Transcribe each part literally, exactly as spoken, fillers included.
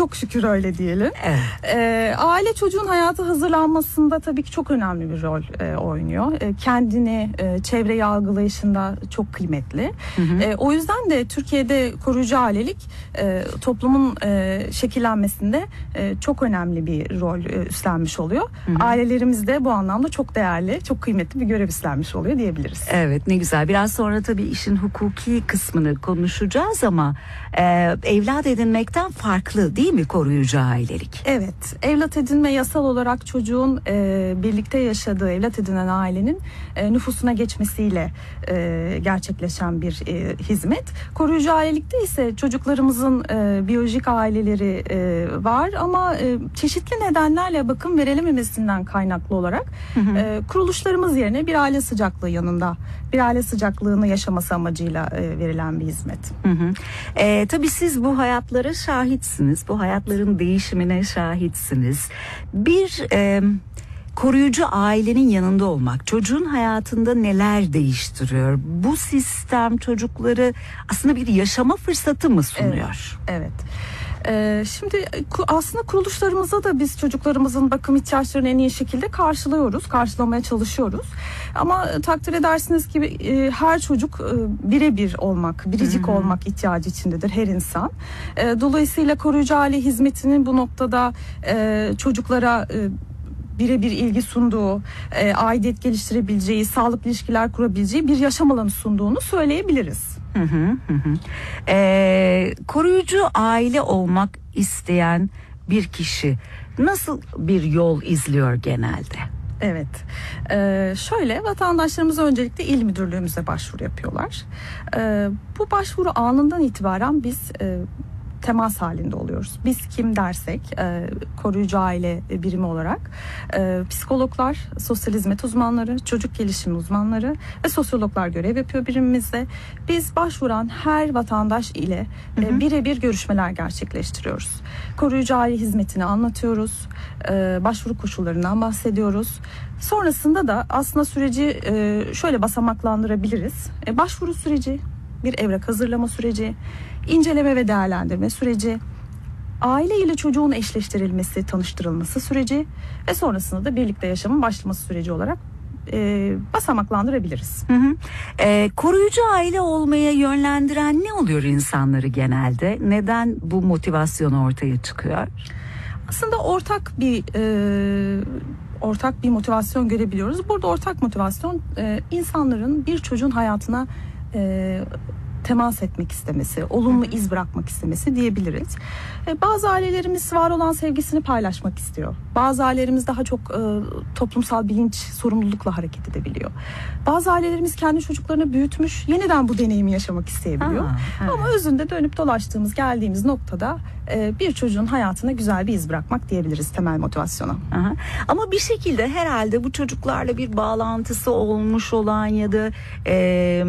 çok şükür öyle diyelim. Evet. E, aile çocuğun hayata hazırlanmasında tabii ki çok önemli bir rol e, oynuyor. E, kendini, e, çevreyi algılayışında çok kıymetli. Hı hı. E, o yüzden de Türkiye'de koruyucu ailelik e, toplumun e, şekillenmesinde e, çok önemli bir rol e, üstlenmiş oluyor. Hı hı. Ailelerimiz de bu anlamda çok değerli, çok kıymetli bir görev üstlenmiş oluyor diyebiliriz. Evet, ne güzel. Biraz sonra tabii işin hukuki kısmını konuşacağız ama e, evlat edinmekten farklı değil mi koruyucu ailelik? Evet, evlat edinme yasal olarak çocuğun e, birlikte yaşadığı evlat edinen ailenin e, nüfusuna geçmesiyle e, gerçekleşen bir e, hizmet. Koruyucu ailelikte ise çocuklarımızın e, biyolojik aileleri e, var ama e, çeşitli nedenlerle bakım verilememesinden kaynaklı olarak hı hı. E, kuruluşlarımız yerine bir aile sıcaklığı yanında bir aile sıcaklığını yaşaması amacıyla e, verilen bir hizmet. Hı hı. E, tabii siz bu hayatlara şahitsiniz, bu hayatların değişimine şahitsiniz. Bir e, koruyucu ailenin yanında olmak çocuğun hayatında neler değiştiriyor? Bu sistem çocukları aslında bir yaşama fırsatı mı sunuyor? Evet. evet. Ee, şimdi aslında kuruluşlarımızda da biz çocuklarımızın bakım ihtiyaçlarını en iyi şekilde karşılıyoruz, karşılamaya çalışıyoruz. Ama takdir edersiniz ki e, her çocuk e, birebir olmak, biricik Hı-hı. olmak ihtiyacı içindedir her insan. E, dolayısıyla koruyucu aile hizmetinin bu noktada e, çocuklara e, birebir ilgi sunduğu, e, aidiyet geliştirebileceği, sağlıklı ilişkiler kurabileceği bir yaşam alanı sunduğunu söyleyebiliriz. Hı hı hı. Ee, koruyucu aile olmak isteyen bir kişi nasıl bir yol izliyor genelde? Evet, ee, şöyle vatandaşlarımız öncelikle il müdürlüğümüze başvuru yapıyorlar. Ee, bu başvuru anından itibaren biz e, temas halinde oluyoruz. Biz kim dersek e, koruyucu aile birimi olarak e, psikologlar, sosyal hizmet uzmanları, çocuk gelişimi uzmanları ve sosyologlar görev yapıyor birimimizde. Biz başvuran her vatandaş ile e, birebir görüşmeler gerçekleştiriyoruz. Koruyucu aile hizmetini anlatıyoruz. E, başvuru koşullarından bahsediyoruz. Sonrasında da aslında süreci e, şöyle basamaklandırabiliriz. E, başvuru süreci, bir evrak hazırlama süreci, inceleme ve değerlendirme süreci, aile ile çocuğun eşleştirilmesi, tanıştırılması süreci ve sonrasında da birlikte yaşamın başlaması süreci olarak e, basamaklandırabiliriz. Hı hı. E, koruyucu aile olmaya yönlendiren ne oluyor insanları genelde? Neden bu motivasyon ortaya çıkıyor? Aslında ortak bir e, ortak bir motivasyon görebiliyoruz. Burada ortak motivasyon e, insanların bir çocuğun hayatına e, temas etmek istemesi, olumlu iz bırakmak istemesi diyebiliriz. E, bazı ailelerimiz var olan sevgisini paylaşmak istiyor. Bazı ailelerimiz daha çok e, toplumsal bilinç, sorumlulukla hareket edebiliyor. Bazı ailelerimiz kendi çocuklarını büyütmüş, yeniden bu deneyimi yaşamak isteyebiliyor. Ha, evet. Ama özünde dönüp dolaştığımız, geldiğimiz noktada e, bir çocuğun hayatına güzel bir iz bırakmak diyebiliriz temel motivasyona. Aha. Ama bir şekilde herhalde bu çocuklarla bir bağlantısı olmuş olan ya da e,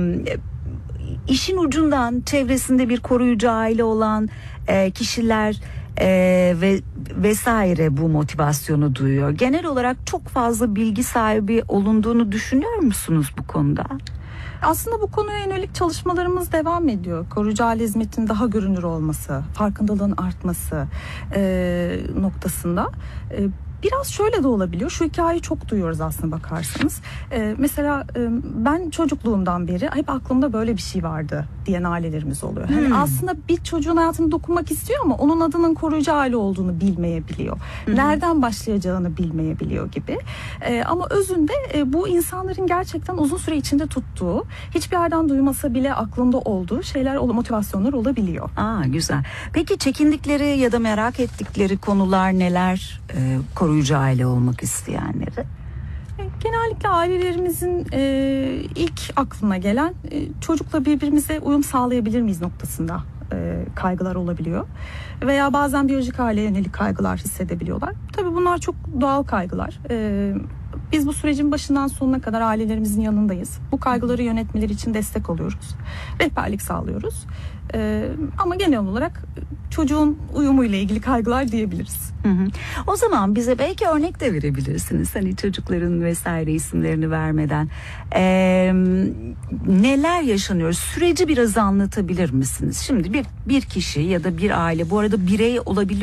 İşin ucundan çevresinde bir koruyucu aile olan e, kişiler e, ve vesaire bu motivasyonu duyuyor. Genel olarak çok fazla bilgi sahibi olunduğunu düşünüyor musunuz bu konuda? Aslında bu konuya yönelik çalışmalarımız devam ediyor. Koruyucu aile hizmetinin daha görünür olması, farkındalığın artması e, noktasında. E, Biraz şöyle de olabiliyor. Şu hikayeyi çok duyuyoruz aslında bakarsanız. Ee, mesela e, ben çocukluğumdan beri hep aklımda böyle bir şey vardı diyen ailelerimiz oluyor. Hmm. Yani aslında bir çocuğun hayatını dokunmak istiyor ama onun adının koruyucu aile olduğunu bilmeyebiliyor. Hmm. Nereden başlayacağını bilmeyebiliyor gibi. Ee, ama özünde e, bu insanların gerçekten uzun süre içinde tuttuğu, hiçbir yerden duymasa bile aklında olduğu şeyler, motivasyonlar olabiliyor. Aa, güzel. Peki çekindikleri ya da merak ettikleri konular neler? Ee, koruyucu aile olmak isteyenleri? Genellikle ailelerimizin e, ilk aklına gelen e, çocukla birbirimize uyum sağlayabilir miyiz noktasında e, kaygılar olabiliyor. Veya bazen biyolojik aileye yönelik kaygılar hissedebiliyorlar. Tabii bunlar çok doğal kaygılar. E, biz bu sürecin başından sonuna kadar ailelerimizin yanındayız. Bu kaygıları yönetmeleri için destek oluyoruz. Rehberlik sağlıyoruz. E, ama genel olarak çocuğun uyumuyla ilgili kaygılar diyebiliriz. Hı hı. O zaman bize belki örnek de verebilirsiniz. Hani çocukların vesaire isimlerini vermeden. Ee, neler yaşanıyor? Süreci biraz anlatabilir misiniz? Şimdi bir bir kişi ya da bir aile, bu arada birey olabilir.